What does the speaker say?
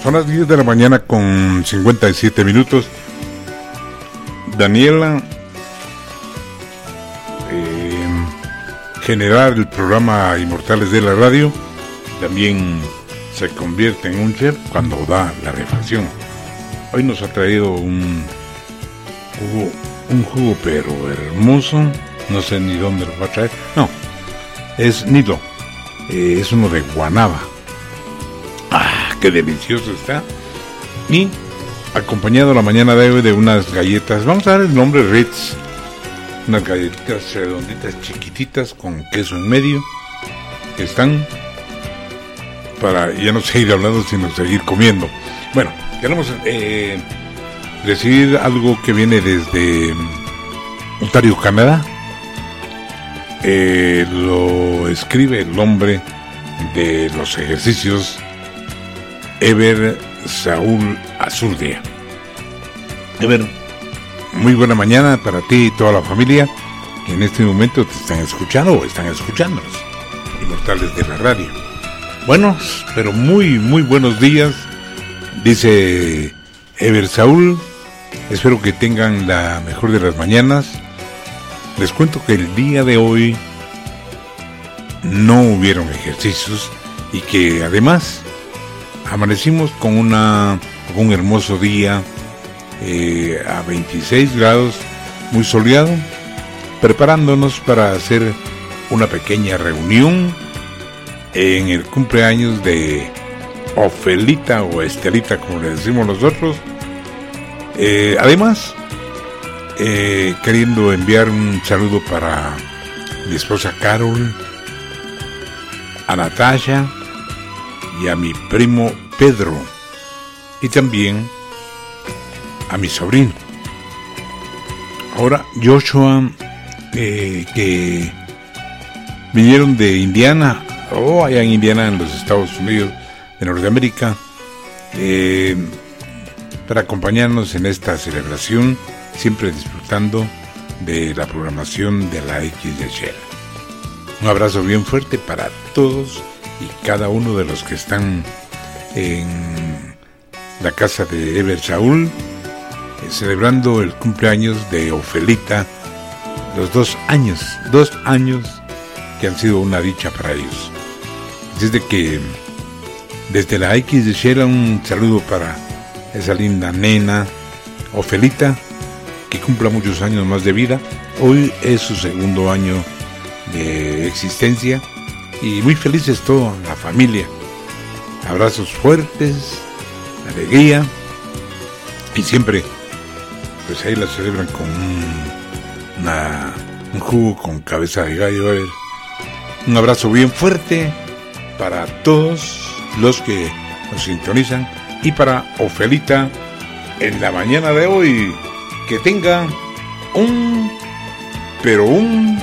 Son las 10 de la mañana con 57 minutos. Daniela, generar el programa Inmortales de la Radio, también se convierte en un chef cuando da la refacción. Hoy nos ha traído un jugo pero hermoso, no sé ni dónde lo va a traer. No, es Nilo, es uno de guanaba. Qué delicioso está. Y acompañado la mañana de hoy de unas galletas, vamos a dar el nombre Ritz, unas galletitas redonditas chiquititas con queso en medio, que están para ya no seguir hablando sino seguir comiendo. Bueno, queremos recibir algo que viene desde Ontario, Canadá. Lo escribe el hombre de los ejercicios, Eber Saúl Azurdia. Eber, muy buena mañana para ti y toda la familia que en este momento te están escuchando o están escuchándonos, Inmortales de la Radio. Buenos, pero muy buenos días, dice Eber Saúl. Espero que tengan la mejor de las mañanas. Les cuento que el día de hoy no hubieron ejercicios y que además amanecimos con un hermoso día a 26 grados, muy soleado, preparándonos para hacer una pequeña reunión en el cumpleaños de Ofelita o Estelita, como le decimos nosotros. Además, queriendo enviar un saludo para mi esposa Carol, a Natasha y a mi primo Pedro, y también a mi sobrino. Ahora Joshua, que vinieron de Indiana, allá en Indiana, en los Estados Unidos de Norteamérica, para acompañarnos en esta celebración, siempre disfrutando de la programación de la X de Shell. Un abrazo bien fuerte para todos y cada uno de los que están en la casa de Eber Saúl, celebrando el cumpleaños de Ofelita, los 2 años que han sido una dicha para ellos. Desde que desde la X de Shell, un saludo para esa linda nena Ofelita, que cumpla muchos años más de vida. Hoy es su 2º año de existencia y muy felices toda la familia. Abrazos fuertes, alegría, y siempre pues ahí la celebran con un jugo con cabeza de gallo. A ver, un abrazo bien fuerte para todos los que nos sintonizan y para Ofelita en la mañana de hoy. Que tenga un